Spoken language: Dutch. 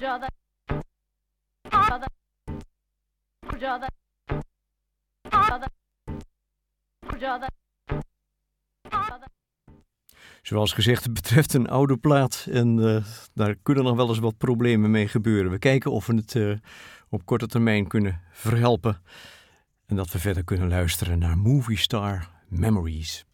Zoals gezegd, het betreft een oude plaat en daar kunnen nog wel eens wat problemen mee gebeuren. We kijken of we het op korte termijn kunnen verhelpen en dat we verder kunnen luisteren naar Movie Star Memories.